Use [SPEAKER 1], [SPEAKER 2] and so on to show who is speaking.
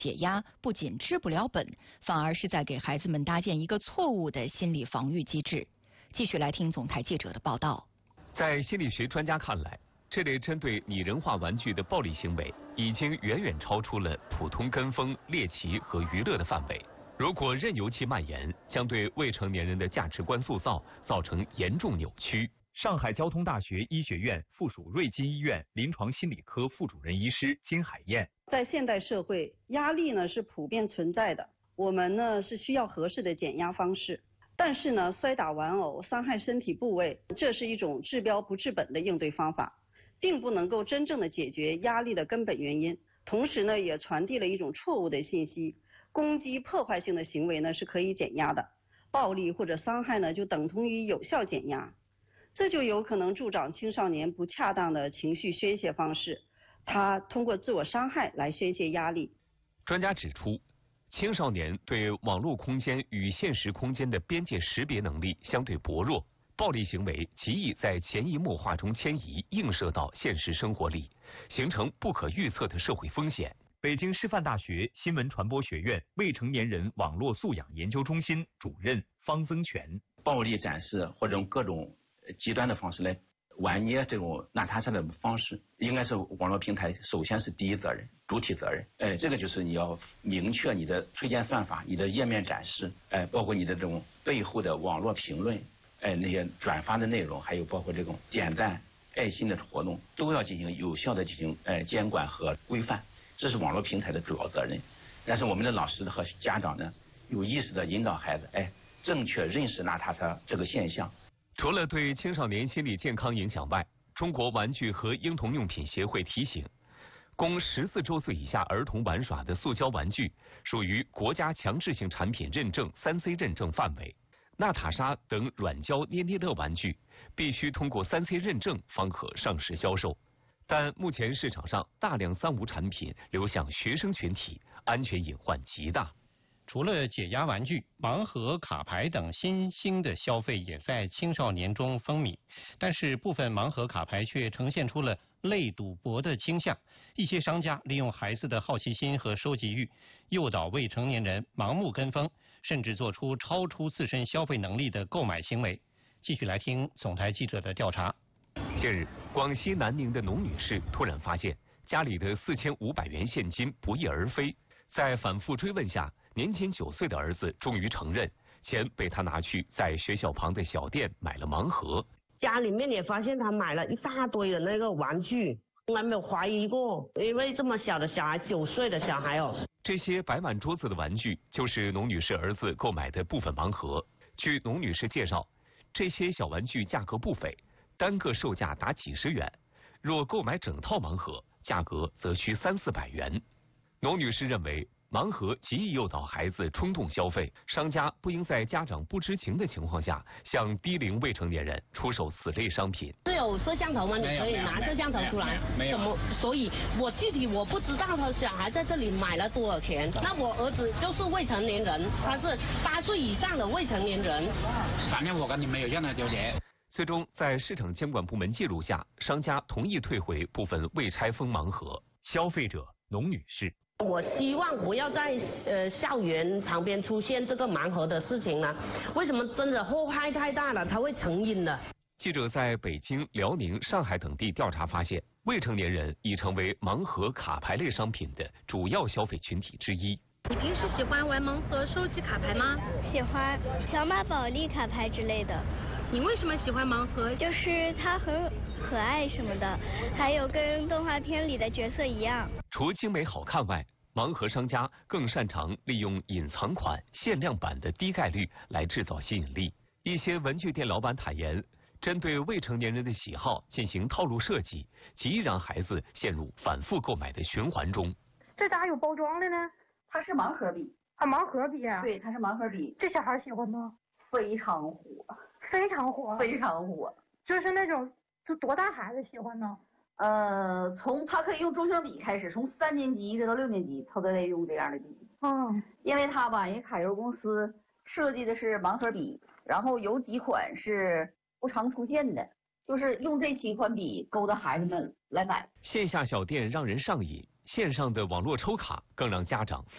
[SPEAKER 1] 解压不仅治不了本，反而是在给孩子们搭建一个错误的心理防御机制。继续来听总台记者的报道。
[SPEAKER 2] 在心理学专家看来，这类针对拟人化玩具的暴力行为已经远远超出了普通跟风、猎奇和娱乐的范围。如果任由其蔓延，将对未成年人的价值观塑造造成严重扭曲。上海交通大学医学院附属瑞金医院临床心理科副主任医师金海燕，
[SPEAKER 3] 在现代社会，压力呢是普遍存在的，我们呢是需要合适的减压方式。但是呢，摔打玩偶、伤害身体部位，这是一种治标不治本的应对方法，并不能够真正的解决压力的根本原因。同时呢，也传递了一种错误的信息：攻击、破坏性的行为呢是可以减压的，暴力或者伤害呢就等同于有效减压。这就有可能助长青少年不恰当的情绪宣泄方式，他通过自我伤害来宣泄压力。
[SPEAKER 2] 专家指出，青少年对网络空间与现实空间的边界识别能力相对薄弱，暴力行为极易在潜移默化中迁移，映射到现实生活里，形成不可预测的社会风险。北京师范大学新闻传播学院未成年人网络素养研究中心主任方增全，
[SPEAKER 4] 暴力展示或者用各种极端的方式来玩捏这种娜塔莎的方式，应该是网络平台首先是第一责任、主体责任。这个就是你要明确你的推荐算法、你的页面展示，包括你的这种背后的网络评论，那些转发的内容，还有包括这种点赞、爱心的活动，都要进行有效的进行监管和规范。这是网络平台的主要责任。但是我们的老师和家长呢，有意识的引导孩子，正确认识娜塔莎这个现象。
[SPEAKER 2] 除了对青少年心理健康影响外，中国玩具和婴童用品协会提醒，供14周岁以下儿童玩耍的塑胶玩具属于国家强制性产品认证 3C 认证范围。娜塔莎等软胶捏捏乐玩具必须通过3C 认证方可上市销售，但目前市场上大量3无产品流向学生群体，安全隐患极大。
[SPEAKER 5] 除了解压玩具、盲盒、卡牌等新兴的消费也在青少年中风靡，但是部分盲盒卡牌却呈现出了类赌博的倾向。一些商家利用孩子的好奇心和收集欲，诱导未成年人盲目跟风，甚至做出超出自身消费能力的购买行为。继续来听总台记者的调查。
[SPEAKER 2] 近日，广西南宁的农女士突然发现家里的4500元现金不翼而飞，在反复追问下，年仅9岁的儿子终于承认，钱被他拿去在学校旁的小店买了盲盒。
[SPEAKER 6] 家里面也发现他买了一大堆的那个玩具，从来没有怀疑过，因为这么小的小孩，9岁的小孩哦。
[SPEAKER 2] 这些摆满桌子的玩具就是农女士儿子购买的部分盲盒。据农女士介绍，这些小玩具价格不菲，单个售价达几十元，若购买整套盲盒，价格则需300-400元。农女士认为，盲盒极易诱导孩子冲动消费，商家不应在家长不知情的情况下向低龄未成年人出售此类商品。
[SPEAKER 6] 是有摄像头吗？你可以拿摄像头出来。怎么？所以我具体我不知道他小孩在这里买了多少钱。那我儿子就是未成年人，他是8岁以上的未成年人。
[SPEAKER 7] 反正我跟你没有任何纠结。
[SPEAKER 2] 最终，在市场监管部门介入下，商家同意退回部分未拆封盲盒。消费者农女士。
[SPEAKER 6] 我希望不要在校园旁边出现这个盲盒的事情呢。为什么真的祸害太大了，它会成瘾的。
[SPEAKER 2] 记者在北京、辽宁、上海等地调查发现，未成年人已成为盲盒、卡牌类商品的主要消费群体之一。
[SPEAKER 8] 你平时喜欢玩盲盒、收集卡牌吗？
[SPEAKER 9] 喜欢，小马宝莉卡牌之类的。
[SPEAKER 8] 你为什么喜欢盲盒？
[SPEAKER 9] 就是它很可爱什么的，还有跟动画片里的角色一样。
[SPEAKER 2] 除精美好看外，盲盒商家更擅长利用隐藏款、限量版的低概率来制造吸引力。一些文具店老板坦言，针对未成年人的喜好进行套路设计，极易让孩子陷入反复购买的循环中。
[SPEAKER 10] 这咋有包装的呢？
[SPEAKER 11] 它是盲盒笔
[SPEAKER 10] 啊，盲盒笔啊。
[SPEAKER 11] 对，它是盲盒笔。
[SPEAKER 10] 这小孩喜欢吗？
[SPEAKER 11] 非常火，
[SPEAKER 10] 非常火，
[SPEAKER 11] 非常火。
[SPEAKER 10] 就是那种，就多大孩子喜欢呢？
[SPEAKER 11] 从他可以用中性笔开始，从3年级一直到6年级，他都在用这样的笔。因为他吧，人家揩油公司设计的是盲盒笔，然后有几款是不常出现的，就是用这几款笔勾搭孩子们来买。
[SPEAKER 2] 线下小店让人上瘾，线上的网络抽卡更让家长